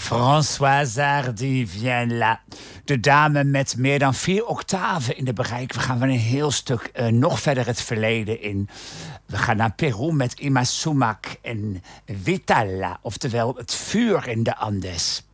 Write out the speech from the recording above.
Françoise Hardy, viens là. De dame met meer dan 4 octaven in de bereik. We gaan van een heel stuk nog verder het verleden in. We gaan naar Peru met Ima Sumac en Vitala. Oftewel het vuur in de Andes.